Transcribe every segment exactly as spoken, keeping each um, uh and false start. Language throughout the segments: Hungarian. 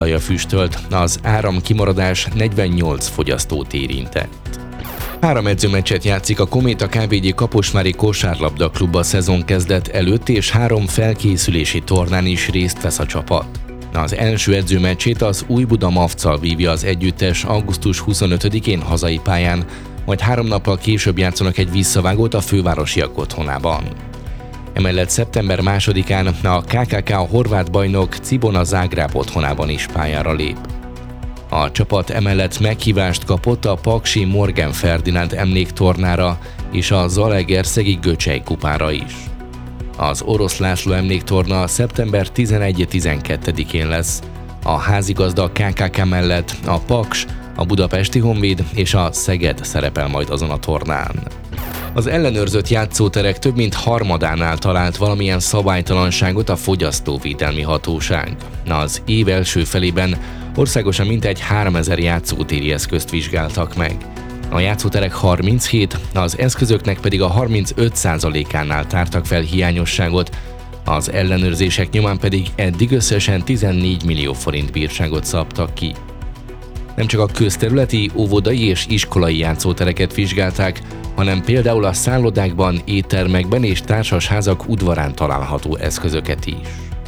füstölt, az áram kimaradás negyvennyolc fogyasztót érintett. Három edzőmeccset játszik a Kométa ká vé gé Kaposvári Kosárlabda Klub a szezon kezdet előtt, és három felkészülési tornán is részt vesz a csapat. Az első edzőmeccsét az Újbuda Mavccal vívja az együttes augusztus huszonötödikén hazai pályán, majd három nappal később játszanak egy visszavágót a fővárosiak otthonában. Emellett szeptember másodikán a ká ká ká horvát bajnok Cibona Zágráb otthonában is pályára lép. A csapat emellett meghívást kapott a Paksi Morgan Ferdinánd emléktornára és a Zalaegerszegi Göcsej kupára is. Az Orosz László emléktorna szeptember tizenegy-tizenkettedikén lesz. A házigazda ká ká ká mellett a Paks, a Budapesti Honvéd és a Szeged szerepel majd azon a tornán. Az ellenőrzött játszóterek több mint harmadánál talált valamilyen szabálytalanságot a Fogyasztóvédelmi Hatóság. Az év első felében országosan mintegy háromezer játszótéri eszközt vizsgáltak meg. A játszóterek harminchét, az eszközöknek pedig a harmincöt százalékánál tártak fel hiányosságot, az ellenőrzések nyomán pedig eddig összesen tizennégy millió forint bírságot szabtak ki. Nem csak a közterületi, óvodai és iskolai játszótereket vizsgálták, hanem például a szállodákban, éttermekben és társasházak udvarán található eszközöket is.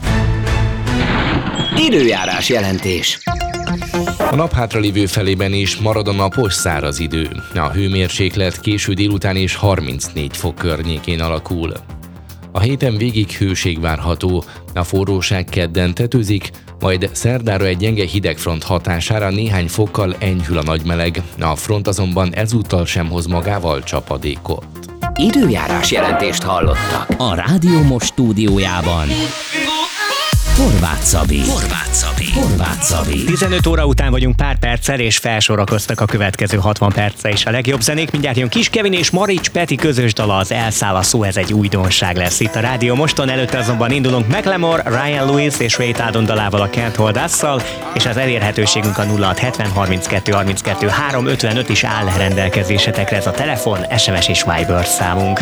Időjárás jelentés. A nap hátralévő felében is marad a napos száraz idő. A hőmérséklet késő délután és harmincnégy fok környékén alakul. A héten végig hőség várható, a forróság kedden tetőzik, majd szerdára egy gyenge hidegfront hatására néhány fokkal enyhül a nagymeleg, a front azonban ezúttal sem hoz magával csapadékot. Időjárás jelentést hallottak a Rádió Most stúdiójában. Horváth Szabi. Horváth Szabi. Horváth Szabi. tizenöt óra után vagyunk pár perccel, és felsorakoztak a következő hatvan perce is a legjobb zenék. Mindjárt jön Kis Kevin és Marics Peti közös dala, az Elszáll a szó, ez egy újdonság lesz itt a Rádió Moston. Előtte azonban indulunk Macklemore, Ryan Lewis és Ray Tadon dalával, a Can't Hold Us-szal, és az elérhetőségünk a nulla hat hetven harminckettő harminckettő háromszázötvenöt is áll rendelkezésetekre, ez a telefon, es em es és Viber számunk.